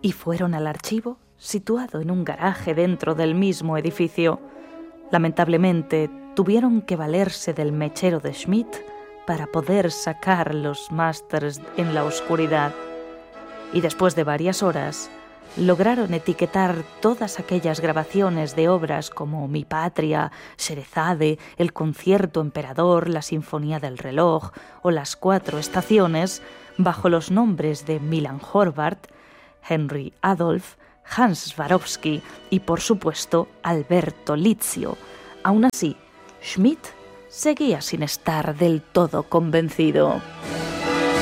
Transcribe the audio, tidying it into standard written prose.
y fueron al archivo situado en un garaje dentro del mismo edificio. Lamentablemente, tuvieron que valerse del mechero de Schmidt para poder sacar los másters en la oscuridad. Y después de varias horas, lograron etiquetar todas aquellas grabaciones de obras como Mi Patria, Sherezade, El Concierto Emperador, La Sinfonía del Reloj o Las Cuatro Estaciones bajo los nombres de Milan Horváth, Henry Adolph, Hans Swarovski y, por supuesto, Alberto Lizio. Aún así, Schmidt seguía sin estar del todo convencido.